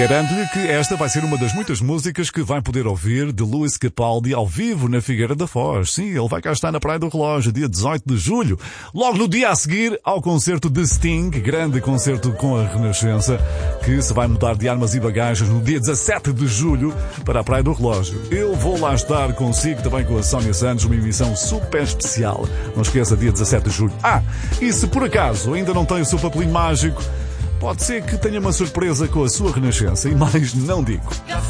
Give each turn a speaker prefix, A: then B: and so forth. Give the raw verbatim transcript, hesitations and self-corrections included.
A: Garanto-lhe que esta vai ser uma das muitas músicas que vai poder ouvir de Luís Capaldi ao vivo na Figueira da Foz. Sim, ele vai cá estar na Praia do Relógio, dia dezoito de julho. Logo no dia a seguir ao concerto de Sting, grande concerto com a Renascença, que se vai mudar de armas e bagagens no dia dezassete de julho para a Praia do Relógio. Eu vou lá estar consigo, também com a Sónia Santos, uma emissão super especial. Não esqueça, dia dezassete de julho. Ah, e se por acaso ainda não tem o seu papelinho mágico, pode ser que tenha uma surpresa com a sua Renascença, e mais não digo.